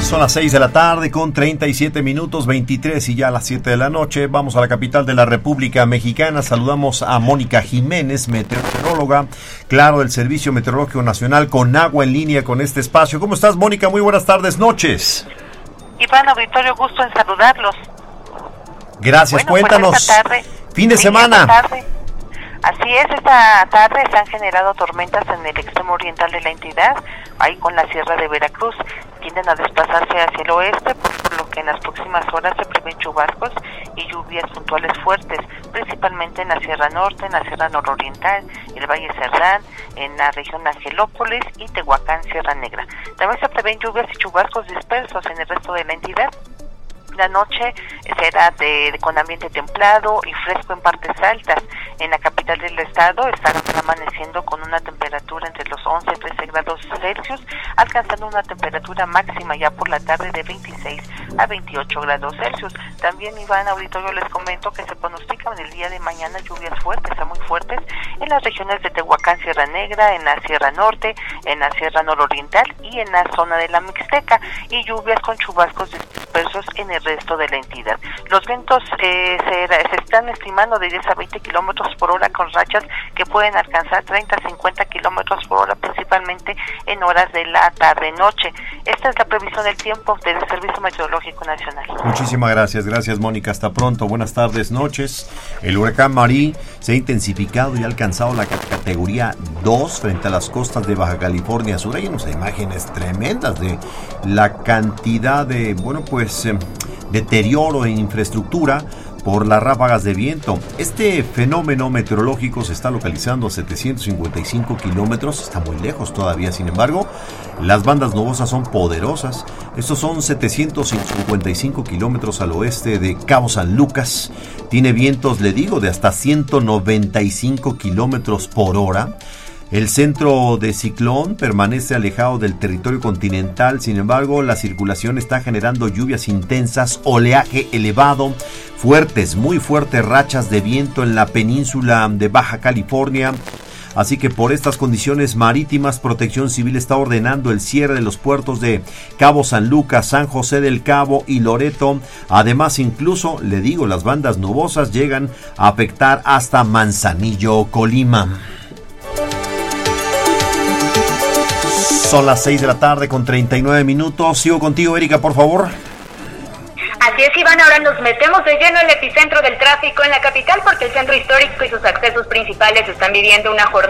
Son las 6 de la tarde con 37 minutos, 23 y ya a las 7 de la noche. Vamos a la capital de la República Mexicana. Saludamos a Mónica Jiménez, meteoróloga, claro, del Servicio Meteorológico Nacional, con agua en línea con este espacio. ¿Cómo estás, Mónica? Muy buenas tardes, noches. Iván, auditorio, gusto en saludarlos. Gracias, bueno, cuéntanos. Pues esta tarde, fin de semana. Así es, esta tarde se han generado tormentas en el extremo oriental de la entidad, ahí con la sierra de Veracruz. Tienden a desplazarse hacia el oeste, por lo que en las próximas horas se prevén chubascos y lluvias puntuales fuertes, principalmente en la Sierra Norte, en la Sierra Nororiental, el Valle Cerdán, en la región Angelópolis y Tehuacán, Sierra Negra. También se prevén lluvias y chubascos dispersos en el resto de la entidad. La noche será con ambiente templado y fresco en partes altas. En la capital del estado estará amaneciendo con una temperatura entre los 11 y 13 grados Celsius, alcanzando una temperatura máxima ya por la tarde de 26 a 28 grados Celsius. También, Iván, auditorio, les comento que se pronostican el día de mañana lluvias fuertes a muy fuertes en las regiones de Tehuacán, Sierra Negra, en la Sierra Norte, en la Sierra Nororiental y en la zona de la Mixteca, y lluvias con chubascos dispersos en el resto de la entidad. Los vientos se están estimando de 10 a 20 kilómetros por hora, con rachas que pueden alcanzar 30 a 50 kilómetros por hora, principalmente en horas de la tarde-noche. Esta es la previsión del tiempo del Servicio Meteorológico Nacional. Muchísimas gracias, Mónica. Hasta pronto. Buenas tardes, noches. El huracán Marí se ha intensificado y ha alcanzado la categoría 2 frente a las costas de Baja California Sur. Hay unas imágenes tremendas de la cantidad de, deterioro en infraestructura por las ráfagas de viento. Este fenómeno meteorológico se está localizando a 755 kilómetros, está muy lejos todavía. Sin embargo, las bandas nubosas son poderosas. Estos son 755 kilómetros al oeste de Cabo San Lucas. Tiene vientos, de hasta 195 kilómetros por hora. El centro de ciclón permanece alejado del territorio continental. Sin embargo, la circulación está generando lluvias intensas, oleaje elevado, muy fuertes rachas de viento en la península de Baja California. Así que por estas condiciones marítimas, Protección Civil está ordenando el cierre de los puertos de Cabo San Lucas, San José del Cabo y Loreto. Además, incluso, las bandas nubosas llegan a afectar hasta Manzanillo, Colima. Son las 6 de la tarde con 39 minutos. Sigo contigo, Erika, por favor. Así es, Iván, ahora nos metemos de lleno en el epicentro del tráfico en la capital, porque el centro histórico y sus accesos principales están viviendo una jornada